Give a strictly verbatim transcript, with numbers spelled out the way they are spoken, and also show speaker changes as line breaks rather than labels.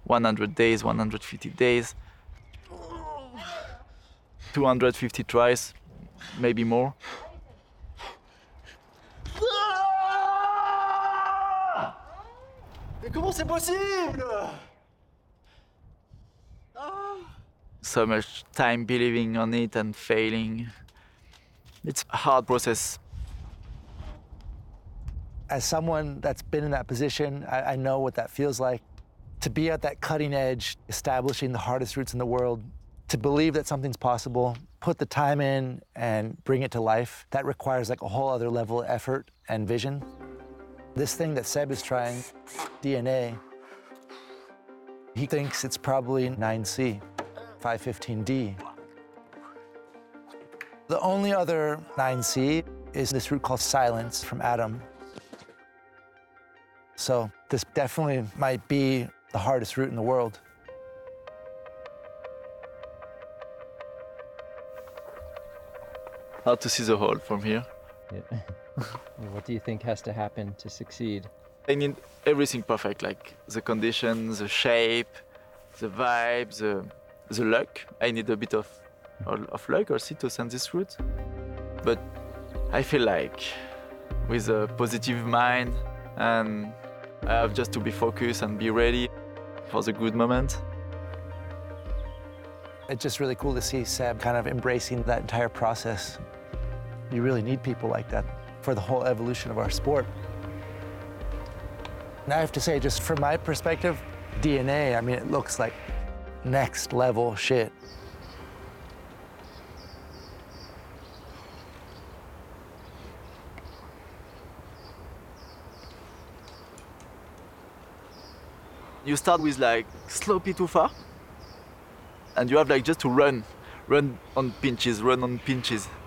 one hundred days, one hundred fifty days, two hundred fifty tries, maybe more.
Mais comment c'est possible?
So much time believing on it and failing. It's a hard process.
As someone that's been in that position, I, I know what that feels like. To be at that cutting edge, establishing the hardest routes in the world, to believe that something's possible, put the time in and bring it to life, that requires like a whole other level of effort and vision. This thing that Seb is trying, D N A, he thinks it's probably nine C, five fifteen D. The only other nine C is this route called silence from Adam. So this definitely might be the hardest route in the world.
Hard to see the hole from here.
Yeah. What do you think has to happen to succeed?
I need everything perfect, like the conditions, the shape, the vibe, the, the luck. I need a bit of, of luck also to send this route. But I feel like with a positive mind, and I have just to be focused and be ready for the good moment.
It's just really cool to see Seb kind of embracing that entire process. You really need people like that for the whole evolution of our sport. And I have to say, just from my perspective, D N A, I mean, it looks like next level shit.
You start with like sloppy too far, and you have like just to run, run on pinches, run on pinches.